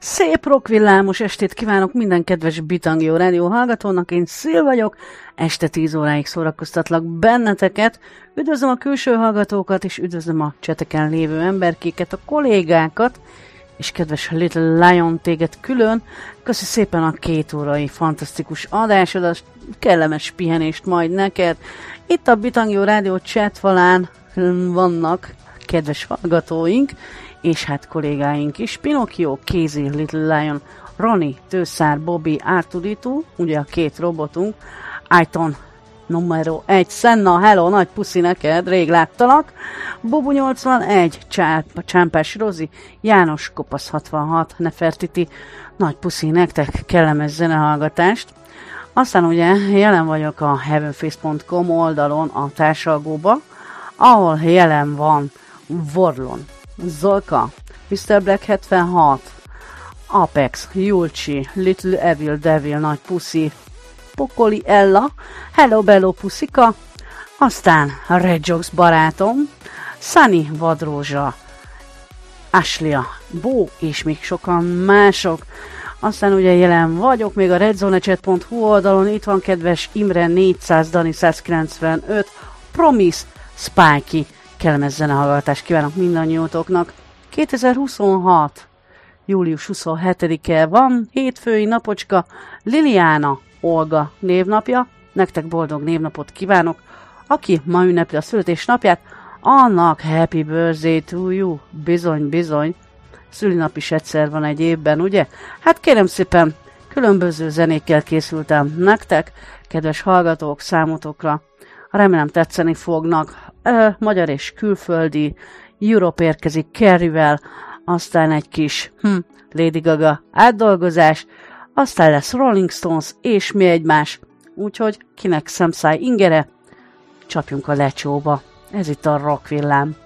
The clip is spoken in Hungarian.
Szép rockvillámos estét kívánok minden kedves Bitangio rádió hallgatónak, én Szil vagyok, este 10 óráig szórakoztatlak benneteket, üdvözlöm a külső hallgatókat, és üdvözlöm a cseteken lévő emberkéket, a kollégákat, és kedves Little Lion téged külön, köszi szépen a 2 órai fantasztikus adásodat, kellemes pihenést majd neked. Itt a Bitangio rádió chat falán vannak kedves hallgatóink, és hát kollégáink is, Pinocchio, Casey, Little Lion, Ronnie, Tőszár, Bobby, R2D2, ugye a 2 robotunk, Aiton, numero 1, Senna, hello, nagy puszi neked, rég láttalak, Bubu 81, Csámpás Rozi, János, Kopasz 66, Nefertiti, nagy puszi nektek, kellemes zenehallgatást. Aztán ugye jelen vagyok a heavenface.com oldalon a társalgóba, ahol jelen van Vorlon, Zolka, Mr. Black 76, Apex, Julcsi, Little Evil Devil, nagy puszi, Pokoli Ella, Hello Bello puszika, aztán Red Jokes barátom, Sunny Vadrózsa, Ashley, Bó és még sokan mások. Aztán ugye jelen vagyok még a redzonechat.hu oldalon, itt van kedves Imre 400, Dani 195, Promise, Spikey, kellemes zenehallgatást kívánok mindannyiótoknak. 2026. július 27-e van, hétfői napocska, Liliana Olga névnapja, nektek boldog névnapot kívánok, aki ma ünnepli a születésnapját, annak happy birthday to you, bizony, szülinap is egyszer van egy évben, ugye? Hát kérem szépen, különböző zenékkel készültem nektek, kedves hallgatók, számotokra, remélem tetszeni fognak, magyar és külföldi, Europe érkezik Carrie-vel, aztán egy kis Lady Gaga átdolgozás, aztán lesz Rolling Stones és mi egymás, úgyhogy kinek szemszáj ingere, csapjunk a lecsóba. Ez itt a Rock Villám.